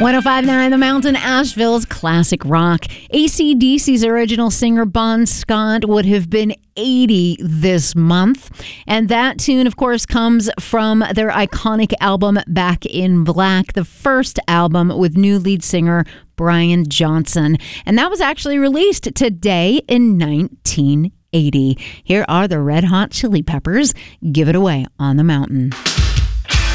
105.9 The Mountain, Asheville's classic rock. AC/DC's original singer Bon Scott would have been 80 this month. And that tune, of course, comes from their iconic album Back in Black, the first album with new lead singer Brian Johnson. And that was actually released today in 1980. Here are the Red Hot Chili Peppers. Give It Away on the Mountain.